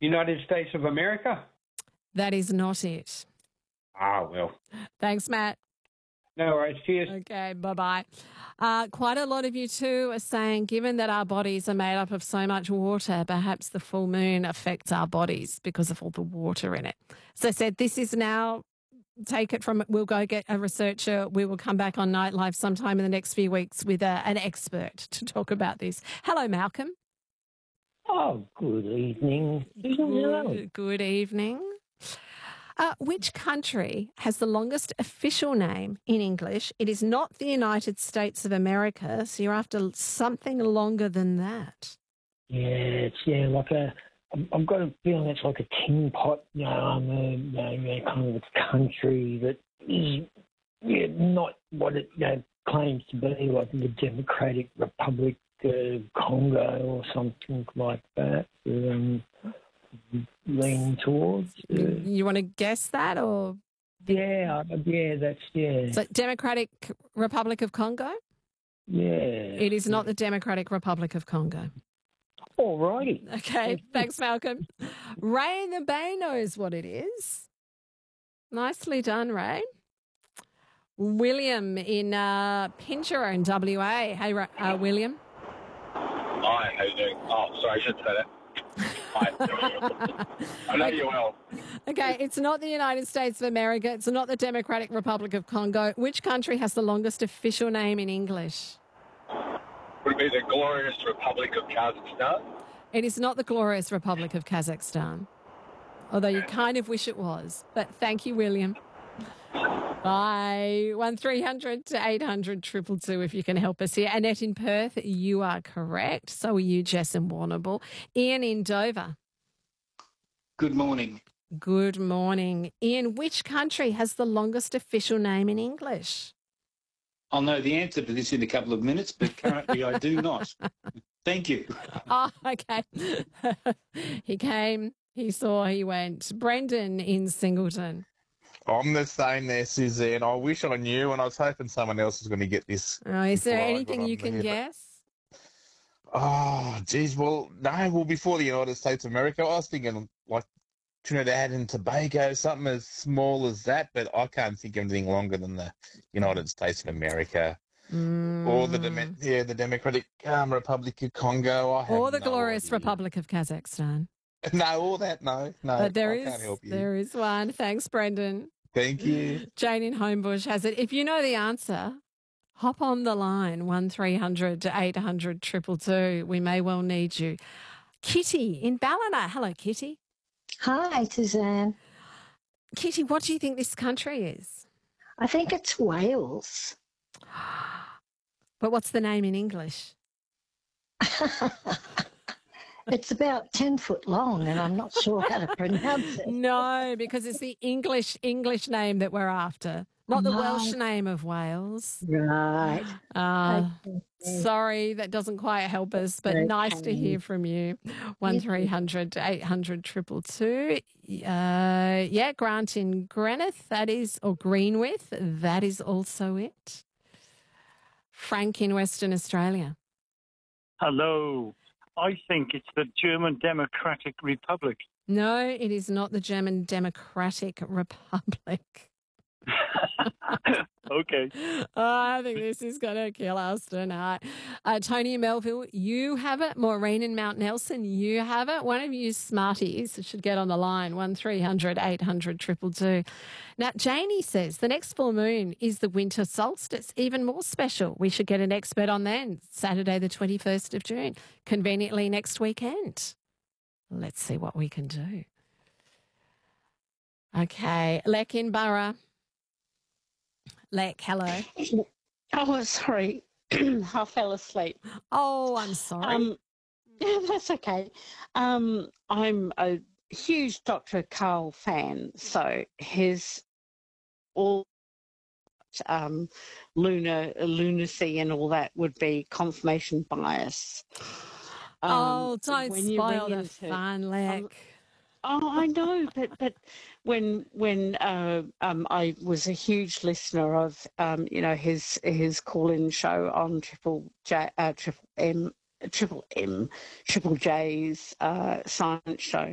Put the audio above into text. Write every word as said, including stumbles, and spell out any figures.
United States of America? That is not it. Ah, well. Thanks, Matt. No worries. Cheers. Okay, bye-bye. Uh, quite a lot of you too are saying, given that our bodies are made up of so much water, perhaps the full moon affects our bodies because of all the water in it. So I said, this is now, take it from, we'll go get a researcher. We will come back on Night Live sometime in the next few weeks with a, an expert to talk about this. Hello, Malcolm. Oh, good evening. Good, good evening. Uh, which country has the longest official name in English? It is not the United States of America, so you're after something longer than that. Yeah, it's yeah like a. I've got a feeling it's like a tin pot, you know, um, uh, you know, you know, kind of a country that is yeah, not what it you know, claims to be, like the Democratic Republic of Congo or something like that. Um, leaning towards. Uh, you want to guess that, or? Yeah, yeah, that's, yeah. So Democratic Republic of Congo? Yeah. It is not the Democratic Republic of Congo. All righty. Okay, thanks, Malcolm. Ray in the Bay knows what it is. Nicely done, Ray. William in uh, Pinjarra in W A. Hey, uh, William. Hi, how you doing? Oh, sorry, I should say that. Hi. I know you well. Okay, it's not the United States of America. It's not the Democratic Republic of Congo. Which country has the longest official name in English? Would it be the glorious Republic of Kazakhstan? It is not the glorious Republic of Kazakhstan, although you kind of wish it was. But thank you, William. Bye. one three hundred to eight hundred two two two if you can help us here. Annette in Perth, you are correct. So are you, Jess and Warrnambool. Ian in Dover. Good morning. Good morning. Ian, which country has the longest official name in English? I'll know the answer to this in a couple of minutes, but currently I do not. Thank you. Oh, okay. He came, he saw, he went. Brendan in Singleton. I'm the same there, Suzanne. I wish I knew, and I was hoping someone else was going to get this. Oh, is there before I anything got you on can there, guess? but- Oh, geez. Well, no. Well, before the United States of America, I was thinking like Trinidad and Tobago, something as small as that. But I can't think of anything longer than the United States of America. Mm. Or the Dem- yeah, the Democratic um, Republic of Congo. I have Or the no glorious idea. Republic of Kazakhstan. No, all that, no, no. But there I is, can't help you. there is one. Thanks, Brendan. Thank you. Jane in Homebush has it. If you know the answer, hop on the line, one three hundred to eight hundred two two two. We may well need you. Kitty in Ballina. Hello, Kitty. Hi, Suzanne. Kitty, what do you think this country is? I think it's Wales. But what's the name in English? It's about ten foot long, and I'm not sure how to pronounce it. No, because it's the English English name that we're after, not the Oh. Welsh name of Wales. Right. Uh, Okay. sorry, that doesn't quite help us, but nice to Okay. hear from you. One three hundred to eight hundred two two two. Uh, yeah, Grant in Greenock, that is, or Greenwith, that is also it. Frank in Western Australia. Hello. I think it's the German Democratic Republic. No, it is not the German Democratic Republic. Okay. Oh, I think this is going to kill us tonight. Uh, Tony in Melville, you have it. Maureen in Mount Nelson, you have it. One of you smarties should get on the line, one three hundred eight hundred two two two. Now, Janie says the next full moon is the winter solstice, even more special. We should get an expert on then, Saturday the twenty-first of June, conveniently next weekend. Let's see what we can do. Okay, Lek in Borough. Lek, hello. Oh, sorry. I fell asleep. Oh, I'm sorry. Um, yeah, that's okay. Um, I'm a huge Doctor Carl fan, so his all um, lunar lunacy and all that would be confirmation bias. Um, oh, don't when you spoil ring the into- fun, Lek. Um, Oh, I know, but but when when uh, um, I was a huge listener of um, you know his his call-in show on Triple J, uh, Triple M, Triple M, Triple J's uh, science show.